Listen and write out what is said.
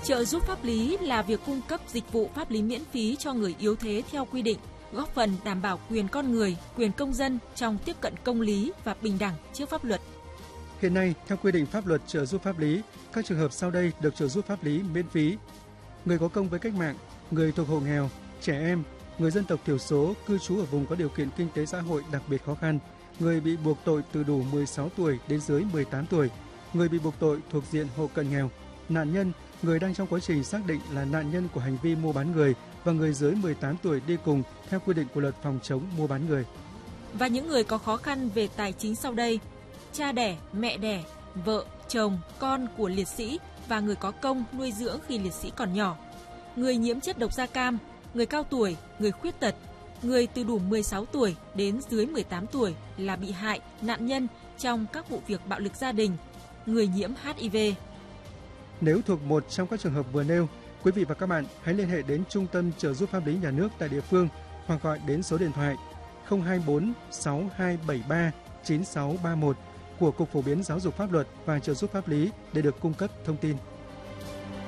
Trợ giúp pháp lý là việc cung cấp dịch vụ pháp lý miễn phí cho người yếu thế theo quy định, góp phần đảm bảo quyền con người, quyền công dân trong tiếp cận công lý và bình đẳng trước pháp luật. Hiện nay, theo quy định pháp luật trợ giúp pháp lý, các trường hợp sau đây được trợ giúp pháp lý miễn phí. Người có công với cách mạng, người thuộc hộ nghèo, trẻ em, người dân tộc thiểu số cư trú ở vùng có điều kiện kinh tế xã hội đặc biệt khó khăn, người bị buộc tội từ đủ 16 tuổi đến dưới 18 tuổi, người bị buộc tội thuộc diện hộ cận nghèo, nạn nhân, người đang trong quá trình xác định là nạn nhân của hành vi mua bán người và người dưới 18 tuổi đi cùng theo quy định của luật phòng chống mua bán người. Và những người có khó khăn về tài chính sau đây: cha đẻ, mẹ đẻ, vợ, chồng, con của liệt sĩ và người có công nuôi dưỡng khi liệt sĩ còn nhỏ, người nhiễm chất độc da cam, người cao tuổi, người khuyết tật, người từ đủ 16 tuổi đến dưới 18 tuổi là bị hại, nạn nhân trong các vụ việc bạo lực gia đình, người nhiễm HIV. Nếu thuộc một trong các trường hợp vừa nêu, quý vị và các bạn hãy liên hệ đến Trung tâm trợ giúp pháp lý nhà nước tại địa phương hoặc gọi đến số điện thoại 024 6273 9631 của Cục Phổ biến Giáo dục Pháp luật và Trợ giúp pháp lý để được cung cấp thông tin.